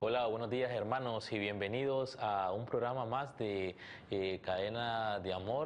Hola, buenos días hermanos y bienvenidos a un programa más de Cadena de Amor,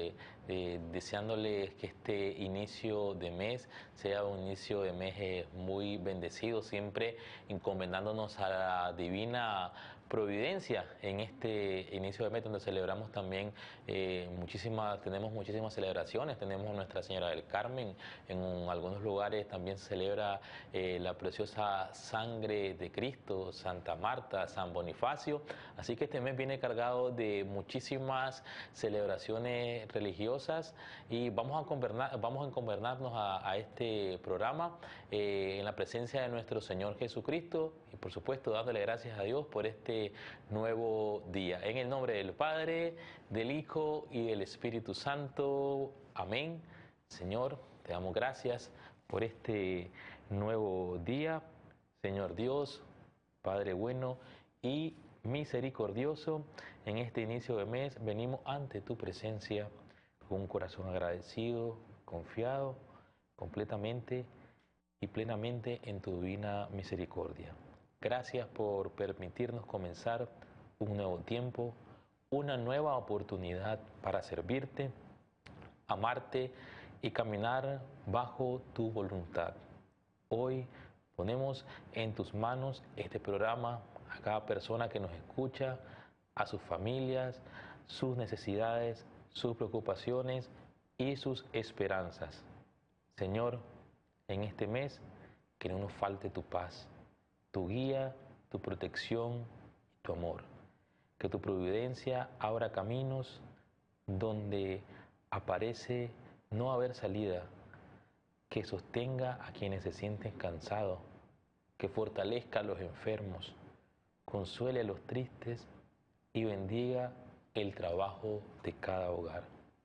deseándoles que este inicio de mes sea un inicio de mes muy bendecido, siempre encomendándonos a la divina providencia en este inicio de mes donde celebramos también tenemos muchísimas celebraciones, tenemos Nuestra Señora del Carmen, algunos lugares también se celebra la preciosa sangre de Cristo, Santa Marta, San Bonifacio, así que este mes viene cargado de muchísimas celebraciones religiosas y vamos a encomendarnos a este programa en la presencia de nuestro Señor Jesucristo y por supuesto dándole gracias a Dios por este nuevo día. En el nombre del Padre, del Hijo y del Espíritu Santo. Amén. Señor, te damos gracias por este nuevo día. Señor Dios, Padre bueno y misericordioso, en este inicio de mes venimos ante tu presencia con un corazón agradecido, confiado, completamente y plenamente en tu divina misericordia. Gracias por permitirnos comenzar un nuevo tiempo, una nueva oportunidad para servirte, amarte y caminar bajo tu voluntad. Hoy ponemos en tus manos este programa, a cada persona que nos escucha, a sus familias, sus necesidades, sus preocupaciones y sus esperanzas. Señor, en este mes que no nos falte tu paz, tu guía, tu protección y tu amor. Que tu providencia abra caminos donde aparece no haber salida, que sostenga a quienes se sienten cansados, que fortalezca a los enfermos, consuele a los tristes y bendiga el trabajo de cada hogar.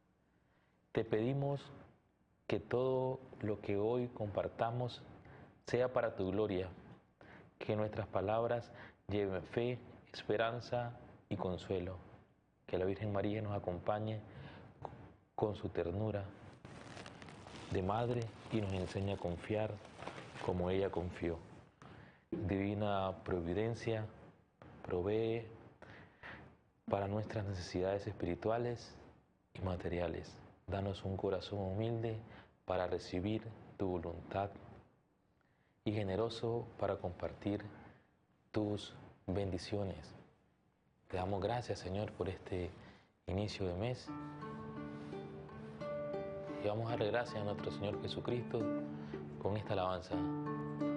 Te pedimos que todo lo que hoy compartamos sea para tu gloria, que nuestras palabras lleven fe, esperanza y consuelo, que la Virgen María nos acompañe con su ternura de madre y nos enseñe a confiar como ella confió. Divina providencia, provee para nuestras necesidades espirituales y materiales. Danos un corazón humilde para recibir tu voluntad y generoso para compartir tus bendiciones. Te damos gracias, Señor, por este inicio de mes. Y vamos a dar gracias a nuestro Señor Jesucristo con esta alabanza.